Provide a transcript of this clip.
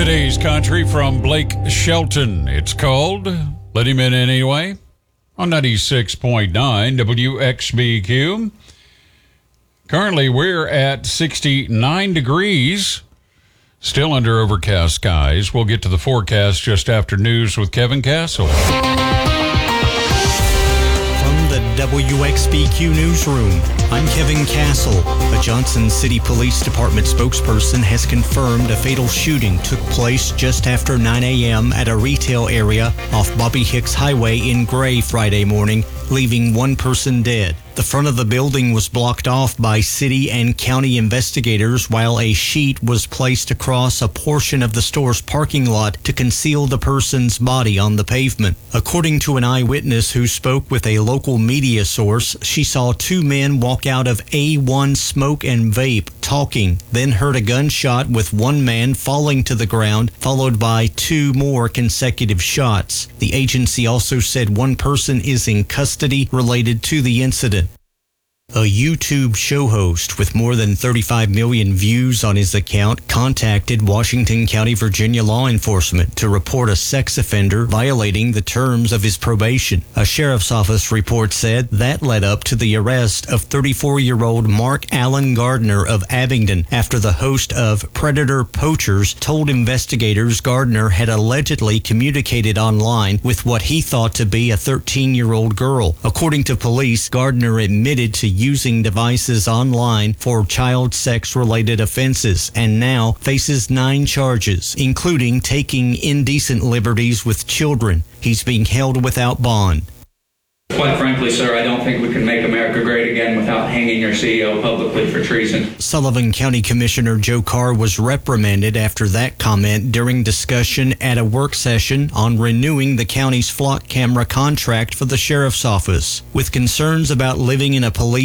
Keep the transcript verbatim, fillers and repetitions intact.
Today's country from Blake Shelton. It's called Let Him In Anyway on ninety-six point nine W X B Q. Currently, we're at sixty-nine degrees, still under overcast skies. We'll get to the forecast just after news with Kevin Castle. From the W X B Q newsroom, I'm Kevin Castle. A Johnson City Police Department spokesperson has confirmed a fatal shooting took place just after nine a.m. at a retail area off Bobby Hicks Highway in Gray Friday morning, leaving one person dead. The front of the building was blocked off by city and county investigators while a sheet was placed across a portion of the store's parking lot to conceal the person's body on the pavement. According to an eyewitness who spoke with a local media source, she saw two men walk out of A one Smoke and Vape talking, then heard a gunshot with one man falling to the ground, followed by two more consecutive shots. The agency also said one person is in custody related to the incident. A YouTube show host with more than thirty-five million views on his account contacted Washington County, Virginia law enforcement to report a sex offender violating the terms of his probation. A sheriff's office report said that led up to the arrest of thirty-four-year-old Mark Allen Gardner of Abingdon after the host of Predator Poachers told investigators Gardner had allegedly communicated online with what he thought to be a thirteen-year-old girl. According to police, Gardner admitted to using devices online for child sex-related offenses and now faces nine charges, including taking indecent liberties with children. He's being held without bond. Quite frankly, sir, I don't think we can make America great again without hanging your C E O publicly for treason. Sullivan County Commissioner Joe Carr was reprimanded after that comment during discussion at a work session on renewing the county's flock camera contract for the sheriff's office. With concerns about living in a police